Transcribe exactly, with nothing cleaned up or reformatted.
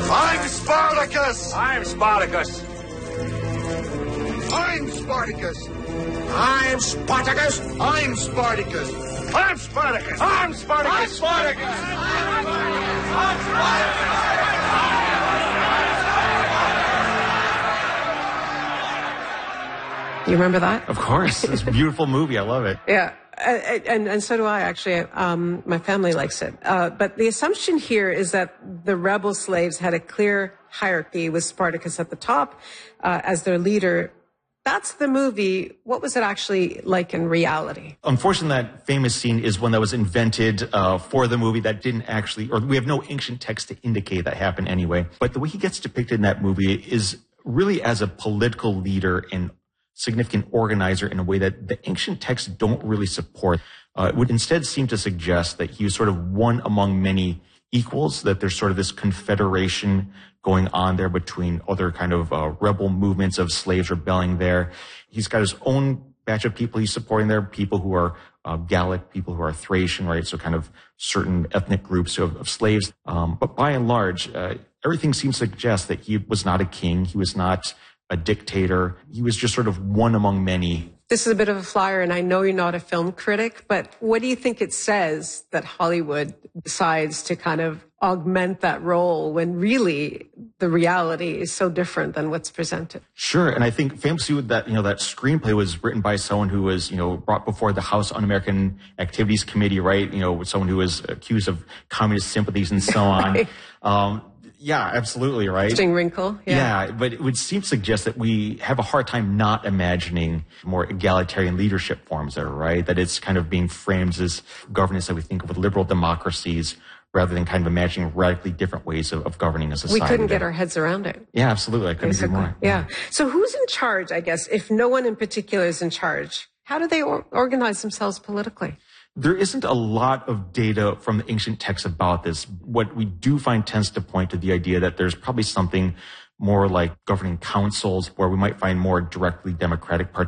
I'm Spartacus! I'm Spartacus! I'm Spartacus! I'm Spartacus! I'm Spartacus! I'm Spartacus! I'm Spartacus! I'm Spartacus! I'm Spartacus! You remember that? Of course. It's a beautiful movie. I love it. Yeah. And, and, and so do I, actually. Um, my family likes it. Uh, but the assumption here is that the rebel slaves had a clear hierarchy with Spartacus at the top uh, as their leader. That's the movie. What was it actually like in reality? Unfortunately, that famous scene is one that was invented uh, for the movie that didn't actually, or we have no ancient text to indicate that happened anyway. But the way he gets depicted in that movie is really as a political leader and significant organizer in a way that the ancient texts don't really support. Uh, it would instead seem to suggest that he was sort of one among many equals, that there's sort of this confederation going on there between other kind of uh, rebel movements of slaves rebelling there. He's got his own batch of people he's supporting there, people who are uh, Gallic, people who are Thracian, right? So kind of certain ethnic groups of, of slaves. Um, but by and large, uh, everything seems to suggest that he was not a king. He was not a dictator. He was just sort of one among many. This is a bit of a flyer, and I know you're not a film critic, but what do you think it says that Hollywood decides to kind of augment that role when really the reality is so different than what's presented? Sure. And I think famously that, you know, that screenplay was written by someone who was, you know, brought before the House Un-American Activities Committee, right? You know, someone who was accused of communist sympathies and so on. Right. Um, Yeah, absolutely, right? Interesting wrinkle. Yeah. yeah, but it would seem to suggest that we have a hard time not imagining more egalitarian leadership forms there, right? That it's kind of being framed as governance that we think of with liberal democracies rather than kind of imagining radically different ways of, of governing a society. We couldn't there. get our heads around it. Yeah, absolutely. I couldn't Basically. agree more. Yeah. So who's in charge, I guess, if no one in particular is in charge? How do they or- organize themselves politically? There isn't a lot of data from the ancient texts about this. What we do find tends to point to the idea that there's probably something more like governing councils where we might find more directly democratic participation.